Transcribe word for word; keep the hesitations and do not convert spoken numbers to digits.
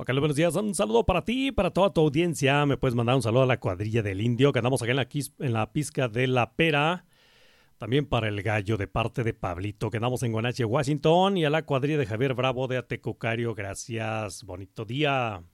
Juan Carlos, buenos días. Un saludo para ti, para toda tu audiencia. Me puedes mandar un saludo a la cuadrilla del Indio, que andamos acá en la, quis- en la pizca de la pera. También para el gallo de parte de Pablito, que andamos en Guanache, Washington. Y a la cuadrilla de Javier Bravo de Atecocario. Gracias. Bonito día.